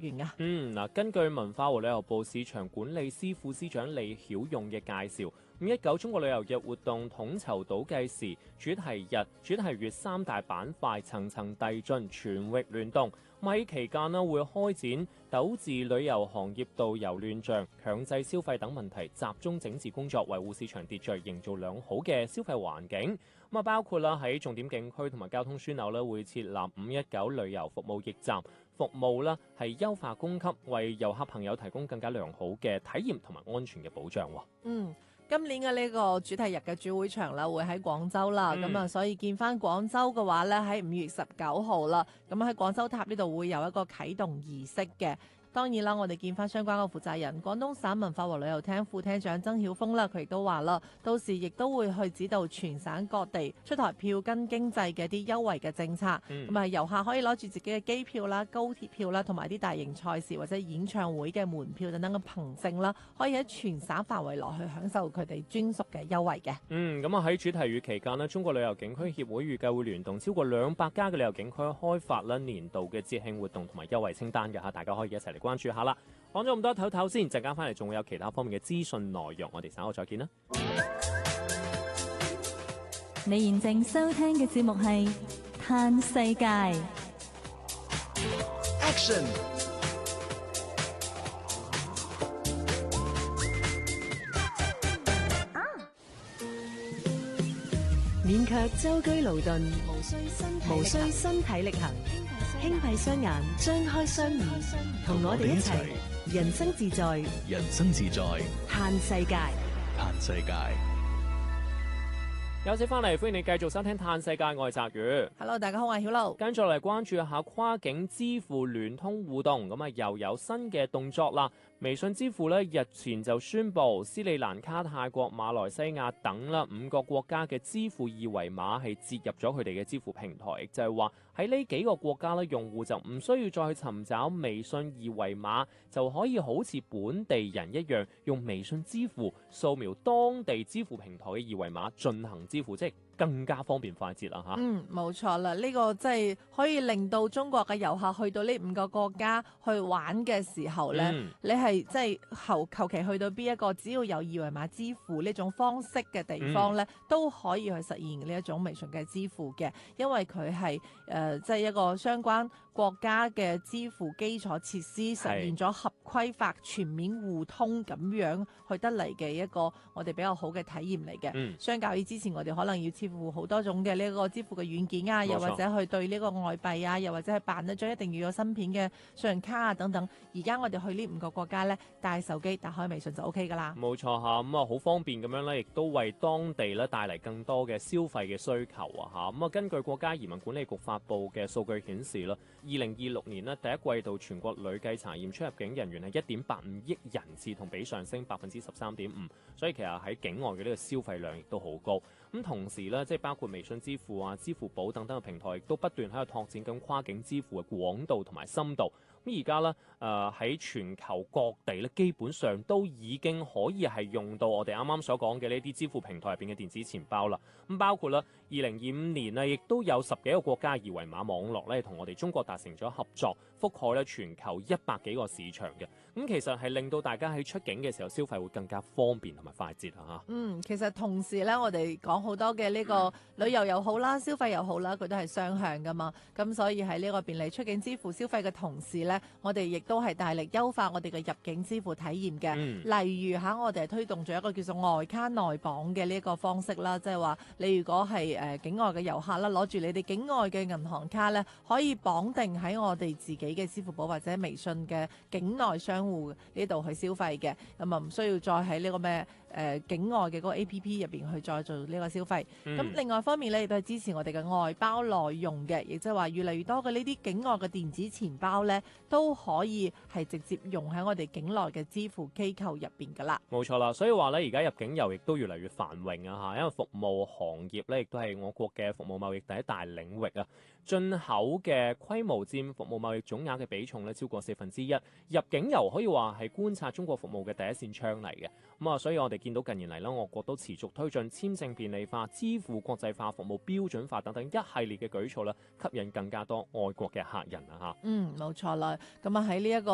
員㗎。 嗱，根據文化和旅遊部市場管理司副司長李曉勇嘅介紹，519中國旅遊日活動統籌倒計時、主題日、主題月3大板塊層層遞進，全域聯動。喺期間呢，會開展糾治旅遊行業導遊亂象、強制消費等問題，集中整治工作，維護市場秩序，營造良好嘅消費環境。包括啦喺重點景區同埋交通樞紐咧，會設立519旅遊服務驛站，服務啦係優化供給，為遊客朋友提供更加良好嘅體驗同埋安全嘅保障。 今年嘅呢個主題日嘅主會場啦，會喺廣州啦，所以見翻廣州嘅話咧，喺5月19號啦，咁喺廣州塔呢度會有一個啟動儀式嘅。當然啦，我哋見翻相關嘅負責人，廣東省文化和旅遊廳副廳長曾曉峰啦，佢亦都話啦，到時亦都會去指導全省各地出台票根經濟嘅啲優惠嘅政策，遊客可以攞住自己嘅機票啦、高鐵票啦，同埋啲大型賽事或者演唱會嘅門票等等嘅憑證啦，可以喺全省範圍內去享受佢哋專屬嘅優惠嘅。 喺主題月期間呢，中國旅遊景區協會預計會聯動超過200家嘅旅遊景區開發啦年度嘅節慶活動同埋優惠清單嘅嚇，大家可以一齊嚟關注下啦。講咗咁多，唞唞先，陣間翻嚟仲會有其他方面嘅資訊內容，我哋稍後再見啦。 你現正收聽嘅節目係《嘆世界》 Action。 免卻舟車勞頓，無需身體力行，輕閉雙眼，張開雙耳，同我哋一齊人生自在， 人生自在， 嘆世界， 嘆世界。 休息翻嚟，歡迎你繼續收聽《嘆世界》，我係澤宇。 Hello， 大家好，我係曉露。跟住嚟關注一下跨境支付聯通互動，又有新嘅動作啦。微信支付咧日前就宣布，斯里蘭卡、泰國、馬來西亞等啦5個國家嘅支付二維碼係接入咗佢哋嘅支付平台，亦就係話喺呢幾個國家咧，用戶就唔需要再去尋找微信二維碼，就可以好似本地人一樣用微信支付掃描當地支付平台嘅二維碼進行支付，即係更加方便快捷啦嚇。 冇錯啦，呢個即係可以令到中國嘅遊客去到呢5個國家去玩嘅時候呢，你係即係求其去到邊一個，只要有二維碼支付呢種方式嘅地方呢，都可以去實現呢一種微信嘅支付嘅，因為佢係即係一個相關國家嘅支付基礎設施實現咗合規化、全面互通咁樣去得嚟嘅一個我哋比較好嘅體驗嚟嘅。相較於之前我哋可能要支付好多種嘅呢個支付嘅軟件啊，又或者去對呢個外幣啊，又或者係辦一張一定要有芯片嘅信用卡啊等等。而家我哋去呢5個國家呢，帶手機打開微信就 OK 噶啦。 冇錯嚇，咁啊好方便咁樣咧，亦都為當地咧帶嚟更多嘅消費嘅需求啊嚇。咁啊根據國家移民管理局發布嘅數據顯示啦，2026年呢第一季度全國累計查驗出入境人員係1.85億人次，同比上升13.5%，所以其實喺境外嘅呢個消費量亦都好高。咁同時咧，即係包括微信支付啊、支付寶等等嘅平台，亦都不斷喺度拓展緊跨境支付嘅廣度同埋深度。咁而家咧，喺全球各地咧，基本上都已經可以係用到我哋啱啱所講嘅呢啲支付平台入邊嘅電子錢包啦。咁包括啦，2025年呢，亦都有10幾個國家二維碼網絡咧，同我哋中國達成咗合作，覆蓋咧全球100幾個市場嘅。咁其實係令到大家喺出境嘅時候消費會更加方便同埋快捷啊！ 其實同時咧，我哋講好多嘅呢個旅遊又好啦，消費又好啦，佢都係雙向噶嘛。咁所以喺呢個便利出境支付消費嘅同時咧，我哋亦都係大力優化我哋嘅入境支付體驗嘅。例如我哋係推動咗一個叫做外卡內綁嘅呢個方式啦，即係話你如果係境外嘅遊客啦，攞住你哋境外嘅銀行卡咧，可以綁定喺我哋自己嘅支付寶或者微信嘅境內商戶呢度去消費嘅，咁啊唔需要再喺呢個咩境外嘅嗰個 APP 入邊去再做呢個消費。咁另外一方面咧，亦都係支持我哋嘅外包內用嘅，亦即係話越嚟越多嘅呢啲境外嘅電子錢包咧，都可以係直接用喺我哋境內嘅支付機構入邊噶啦。 冇錯啦，所以話咧，而家入境遊亦都越嚟越繁榮啊嚇，因為服務行業咧亦都係我國嘅服務貿易第一大領域啊。進口嘅規模佔服務貿易總額嘅比重咧超過1/4，入境遊可以話係觀察中國服務嘅第一線窗嚟嘅。咁啊，所以我哋見到近年嚟咧，我國都持續推進簽證便利化、支付國際化、服務標準化等等一系列嘅舉措啦，吸引更加多外國嘅客人啊嚇。 冇錯啦。咁啊喺呢一個